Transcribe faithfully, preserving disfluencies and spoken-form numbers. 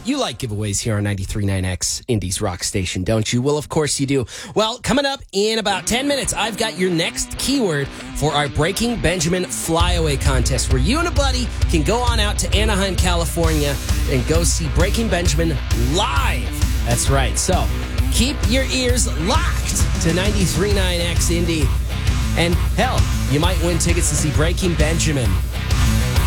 you like giveaways here on ninety-three point nine X, Indies Rock Station, don't you? Well, of course you do. Well, coming up in about ten minutes, I've got your next keyword for our Breaking Benjamin Flyaway contest, where you and a buddy can go on out to Anaheim, California, and go see Breaking Benjamin live. That's right. So keep your ears locked to ninety-three point nine X Indy. And hell, you might win tickets to see Breaking Benjamin